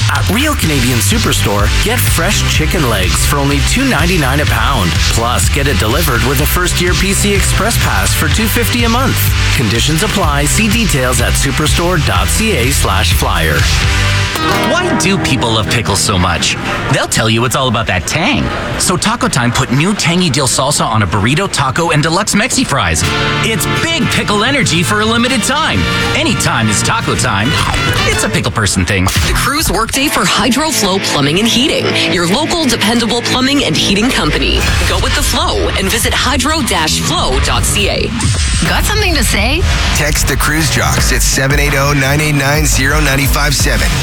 At Real Canadian Superstore, get fresh chicken legs for only $2.99 a pound. Plus, get it delivered with a first-year PC Express Pass for $2.50 a month. Conditions apply. See details at superstore.ca/flyer. Why do people love pickles so much? They'll tell you it's all about that tang. So Taco Time put new tangy dill salsa on a burrito, taco, and deluxe Mexi fries. It's big pickle energy for a limited time. Anytime is taco time. It's a pickle person thing. The Cruise Workday for HydroFlow Plumbing and Heating, your local dependable plumbing and heating company. Go with the flow and visit hydro-flow.ca. Got something to say? Text the Cruise Jocks at 780-989-0957.